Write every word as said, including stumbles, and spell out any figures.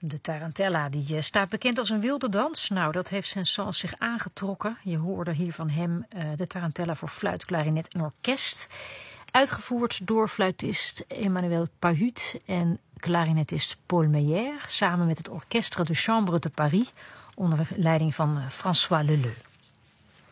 De tarantella die staat bekend als een wilde dans. Nou, dat heeft Saint-Saëns zich aangetrokken. Je hoorde hier van hem uh, de tarantella voor fluit, klarinet en orkest. Uitgevoerd door fluitist Emmanuel Pahut en klarinetist Paul Meyer. Samen met het Orchestre de Chambre de Paris onder leiding van François Leleux.